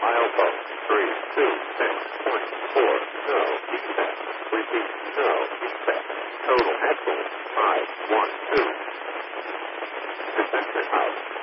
mile boat. 326.4. No, expect. Repeat. No, expect. Total excellent. 512. Descent to house.